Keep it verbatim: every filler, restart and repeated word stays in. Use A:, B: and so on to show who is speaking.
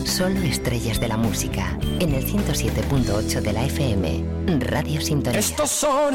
A: Solo estrellas de la música. En el ciento siete punto ocho de la F M. Radio Sintonía.
B: Estos son